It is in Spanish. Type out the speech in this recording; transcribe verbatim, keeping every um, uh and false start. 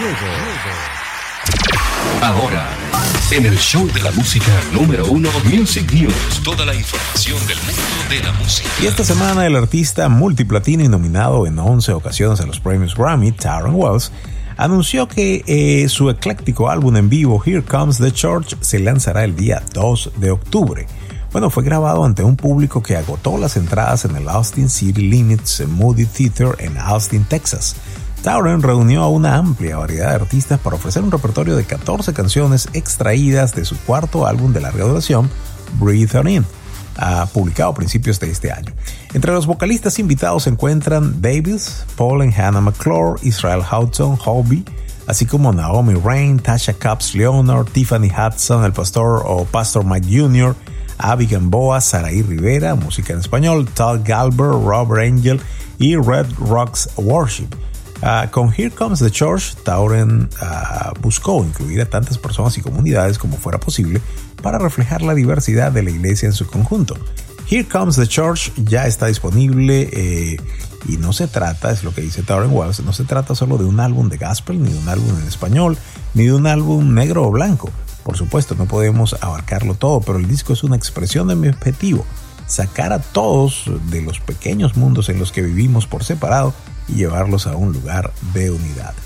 Ahora, en el show de la música número uno, Music News. Toda la información del mundo de la música. Y esta semana el artista multiplatino y nominado en once ocasiones a los premios Grammy, Tauren Wells, anunció que eh, su ecléctico álbum en vivo Here Comes the Church se lanzará el día dos de octubre. Bueno, fue grabado ante un público que agotó las entradas en el Austin City Limits Moody Theater en Austin, Texas. Tauren reunió a una amplia variedad de artistas para ofrecer un repertorio de catorce canciones extraídas de su cuarto álbum de larga duración, Breathe On In, uh, publicado a principios de este año. Entre los vocalistas invitados se encuentran Davis, Paul and Hannah McClure, Israel Houghton, Hobie, así como Naomi Rain, Tasha Cobbs Leonard, Tiffany Hudson, el pastor o Pastor Mike junior, Abby Gamboa, Saraí Rivera, música en español, Todd Galber, Robert Angel y Red Rocks Worship. Uh, con Here Comes the Church, Tauren uh, buscó incluir a tantas personas y comunidades como fuera posible para reflejar la diversidad de la iglesia en su conjunto. Here Comes the Church ya está disponible eh, y no se trata, es lo que dice Tauren Wells, no se trata solo de un álbum de gospel, ni de un álbum en español, ni de un álbum negro o blanco. Por supuesto, no podemos abarcarlo todo, pero el disco es una expresión de mi objetivo, sacar a todos de los pequeños mundos en los que vivimos por separado y llevarlos a un lugar de unidad.